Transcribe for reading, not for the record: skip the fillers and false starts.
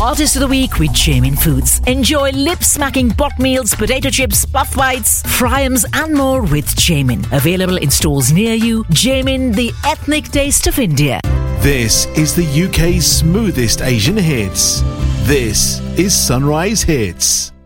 Artist of the Week with Jamin Foods. Enjoy lip-smacking bot meals, potato chips, puff bites, fryums and more with Jamin. Available in stores near you. Jamin, the ethnic taste of India. This is the UK's smoothest Asian hits. This is Sunrise Hits.